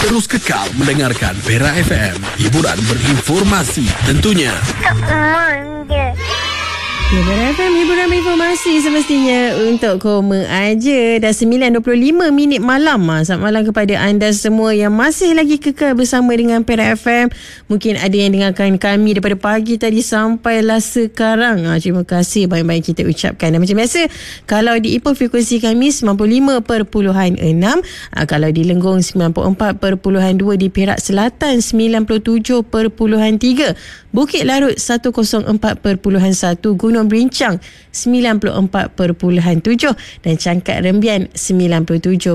Terus kekal mendengarkan Perak FM. Hiburan berinformasi tentunya. Perak FM, hiburan informasi semestinya untuk koma aja. Dah 9.25 minit malam. Selamat malam kepada anda semua yang masih lagi kekal bersama dengan Perak FM. Mungkin ada yang dengarkan kami daripada pagi tadi sampailah sekarang. Terima kasih banyak-banyak kita ucapkan. Dan macam biasa, kalau di Ipoh frekuensi kami 95.6, kalau di Lenggong 94.2, di Perak Selatan 97.3, Bukit Larut 104.1, Gunung Berincang 94.7 dan Cangkat Rembian 97.3.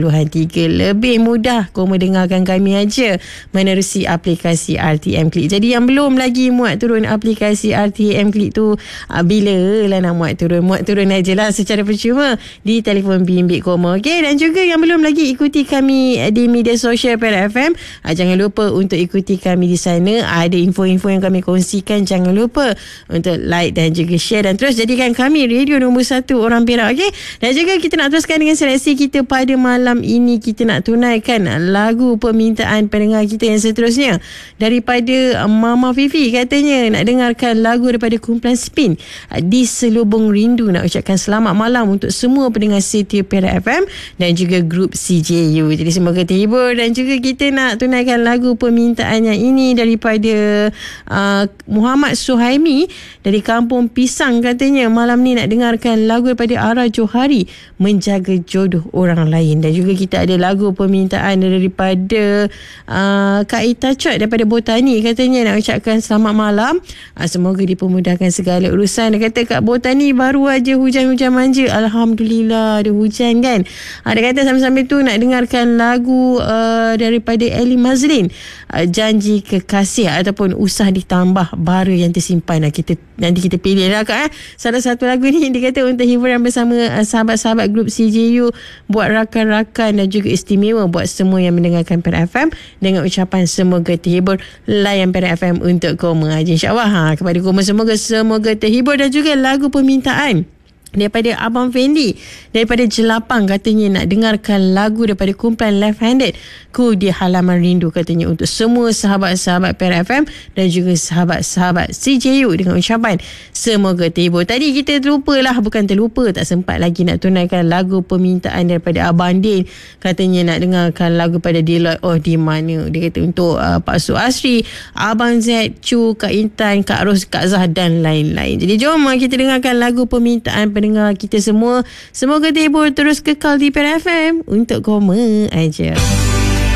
Lebih mudah kau mendengarkan kami aja menerusi aplikasi RTM Click. Jadi yang belum lagi muat turun aplikasi RTM Click tu, bila lah nak muat turun ajalah secara percuma di telefon bimbit koma. Okey, dan juga yang belum lagi ikuti kami di media sosial Perak FM, jangan lupa untuk ikuti kami di sana. Ada info-info yang kami kongsikan, jangan lupa untuk like dan juga share dan terus jadikan kami radio nombor 1 orang Perak. Okey, dan juga kita nak teruskan dengan seleksi kita pada malam ini. Kita nak tunaikan lagu permintaan pendengar kita yang seterusnya daripada Mama Fifi. Katanya nak dengarkan lagu daripada kumpulan Spin, Di Selubung Rindu. Nak ucapkan selamat malam untuk semua pendengar setia Perak FM dan juga grup CJU. Jadi semoga terhibur. Dan juga kita nak tunaikan lagu permintaan yang ini daripada Muhammad Suhaimi dari Kampung Pisang. Katanya malam ni nak dengarkan lagu daripada Ara Johari, Menjaga Jodoh Orang Lain. Dan juga kita ada lagu permintaan daripada Kak Ita Chot daripada Botani. Katanya nak ucapkan selamat malam, semoga dipermudahkan segala urusan. Dia kata Kak Botani baru aja hujan-hujan manja, Alhamdulillah ada hujan kan. Dia kata sambil-sambil tu nak dengarkan lagu daripada Eli Mazlin, Janji Kekasih ataupun Usah Ditambah Bara Yang Tersimpan. Nanti kita pilih lah Kak. Salah satu lagu ni dia kata untuk hiburan bersama sahabat-sahabat grup CJU, buat rakan-rakan dan juga istimewa buat semua yang mendengarkan Perak FM. Dengan ucapan semoga terhibur, layan Perak FM untuk koma aja, insyaAllah. Kepada koma semoga terhibur. Dan juga lagu permintaan daripada Abang Fendi daripada Jelapang. Katanya nak dengarkan lagu daripada kumpulan Left Handed, Ku di Halaman Rindu. Katanya untuk semua sahabat-sahabat Perak FM dan juga sahabat-sahabat CJU dengan ucapan semoga terhibur. Tadi kita terlupa, tak sempat lagi nak tunaikan lagu permintaan daripada Abang Din. Katanya nak dengarkan lagu pada Deloitte, Oh Di Mana. Dia kata untuk Pak Su Asri, Abang Z, Cu, Kak Intan, Kak Ros, Kak Zah dan lain-lain. Jadi jom kita dengarkan lagu permintaan pendengar kita semua. Semoga terhibur. Terus kekal di Perak FM untuk koma aja.